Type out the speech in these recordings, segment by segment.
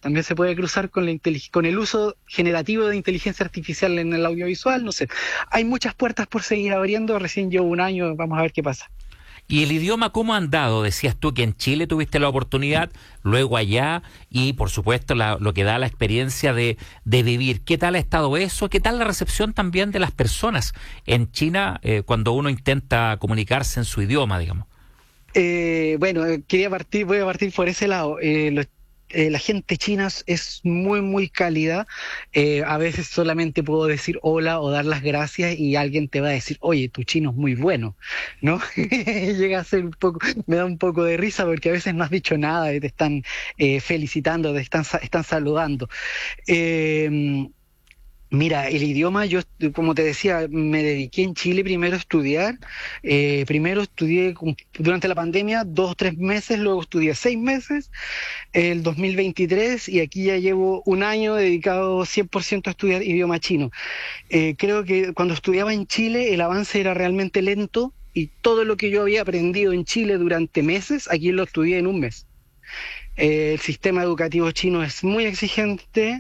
también se puede cruzar con con el uso generativo de inteligencia artificial en el audiovisual, no sé. Hay muchas puertas por seguir abriendo, recién llevo un año, vamos a ver qué pasa. ¿Y el idioma cómo ha andado? Decías tú que en Chile tuviste la oportunidad, luego allá, y por supuesto lo que da la experiencia de vivir. ¿Qué tal ha estado eso? ¿Qué tal la recepción también de las personas en China cuando uno intenta comunicarse en su idioma, digamos? Bueno, voy a partir por ese lado. La gente china es muy, muy cálida. A veces solamente puedo decir hola o dar las gracias y alguien te va a decir, oye, tu chino es muy bueno, ¿no? Llega a ser me da un poco de risa porque a veces no has dicho nada y te están felicitando, están saludando. Eh, Mira, el idioma, yo, como te decía, me dediqué en Chile primero a estudiar. Primero estudié durante la pandemia 2 o 3 meses, luego estudié 6 meses, el 2023, y aquí ya llevo un año dedicado 100% a estudiar idioma chino. Creo que cuando estudiaba en Chile el avance era realmente lento y todo lo que yo había aprendido en Chile durante meses, aquí lo estudié en un mes. El sistema educativo chino es muy exigente,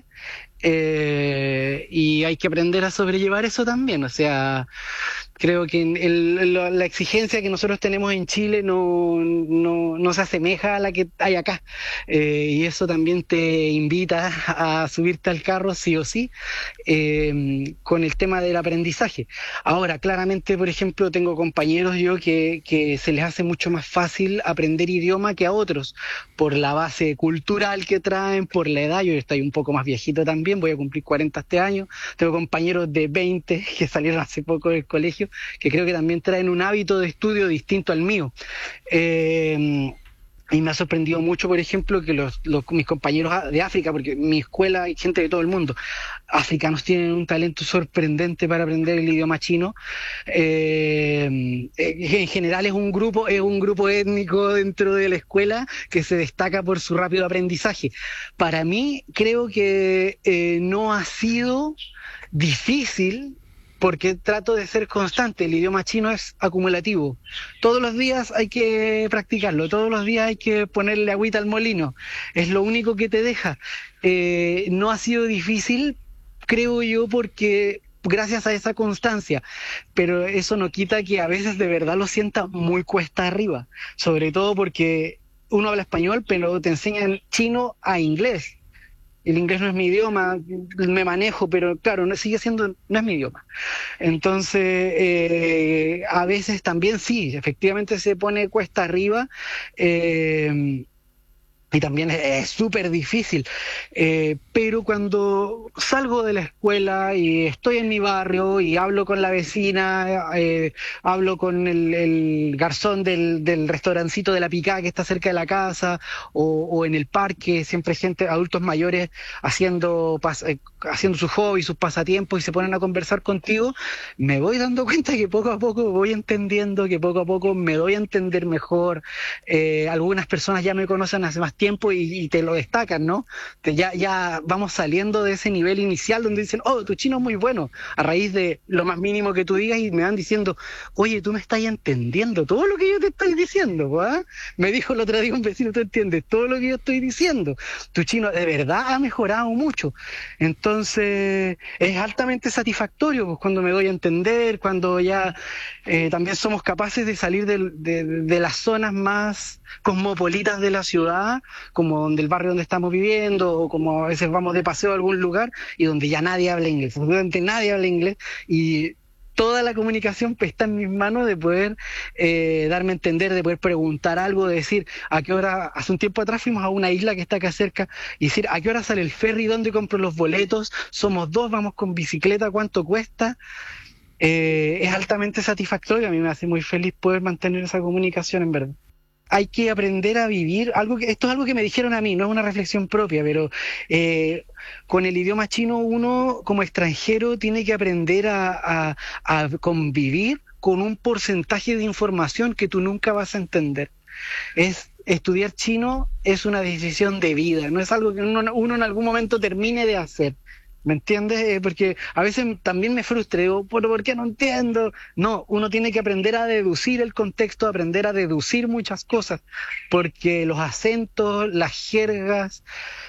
y hay que aprender a sobrellevar eso también. O sea, creo que la exigencia que nosotros tenemos en Chile no se asemeja a la que hay acá. Y eso también te invita a subirte al carro sí o sí, con el tema del aprendizaje. Ahora, claramente, por ejemplo, tengo compañeros yo que se les hace mucho más fácil aprender idioma que a otros, por la base cultural que traen, por la edad. Yo estoy un poco más viejito también, voy a cumplir 40 este año. Tengo compañeros de 20 que salieron hace poco del colegio, que creo que también traen un hábito de estudio distinto al mío. Y me ha sorprendido mucho, por ejemplo, que mis compañeros de África, porque en mi escuela hay gente de todo el mundo, africanos tienen un talento sorprendente para aprender el idioma chino. En general es un grupo étnico dentro de la escuela que se destaca por su rápido aprendizaje. Para mí, creo que no ha sido difícil, porque trato de ser constante. El idioma chino es acumulativo. Todos los días hay que practicarlo, todos los días hay que ponerle agüita al molino. Es lo único que te deja. No ha sido difícil, creo yo, porque gracias a esa constancia, pero eso no quita que a veces de verdad lo sienta muy cuesta arriba, sobre todo porque uno habla español, pero te enseñan chino a inglés. El inglés no es mi idioma, me manejo, pero claro, sigue siendo, no es mi idioma. Entonces, a veces también sí, efectivamente se pone cuesta arriba. Y también es súper difícil. Pero cuando salgo de la escuela y estoy en mi barrio y hablo con la vecina, hablo con el garzón del restaurancito de la Picá que está cerca de la casa, o en el parque, siempre hay gente, adultos mayores haciendo sus hobbies, sus pasatiempos, y se ponen a conversar contigo, me voy dando cuenta que poco a poco voy entendiendo, que poco a poco me doy a entender mejor. Algunas personas ya me conocen hace más tiempo y te lo destacan, ¿no? Ya vamos saliendo de ese nivel inicial donde dicen, oh, tu chino es muy bueno, a raíz de lo más mínimo que tú digas, y me van diciendo, oye, tú me estás entendiendo todo lo que yo te estoy diciendo, ¿ah? Me dijo el otro día un vecino, tú entiendes todo lo que yo estoy diciendo, tu chino de verdad ha mejorado mucho. Entonces es altamente satisfactorio, pues, cuando me doy a entender, cuando ya también somos capaces de salir de las zonas más cosmopolitas de la ciudad, como donde el barrio donde estamos viviendo, o como a veces vamos de paseo a algún lugar y donde ya nadie habla inglés, absolutamente nadie habla inglés, y toda la comunicación pues, está en mis manos de poder darme a entender, de poder preguntar algo, de decir a qué hora. Hace un tiempo atrás fuimos a una isla que está acá cerca y decir a qué hora sale el ferry, dónde compro los boletos, somos dos, vamos con bicicleta, cuánto cuesta. Es altamente satisfactorio, a mí me hace muy feliz poder mantener esa comunicación, en verdad. Hay que aprender a vivir, esto es algo que me dijeron a mí, no es una reflexión propia, pero con el idioma chino uno como extranjero tiene que aprender a convivir con un porcentaje de información que tú nunca vas a entender. Estudiar chino es una decisión de vida, no es algo que uno en algún momento termine de hacer. ¿Me entiendes? Porque a veces también me frustra, digo, ¿por qué no entiendo? No, uno tiene que aprender a deducir el contexto, aprender a deducir muchas cosas, porque los acentos, las jergas,